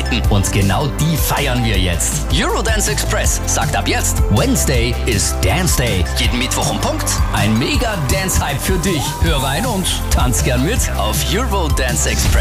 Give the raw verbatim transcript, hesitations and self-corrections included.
Favoriten. Und genau die feiern wir jetzt. Eurodance Express sagt ab jetzt, Wednesday ist Dance Day. Jeden Mittwoch um Punkt. Ein mega Dance-Hype für dich. Hör rein und tanz gern mit auf Eurodance Express.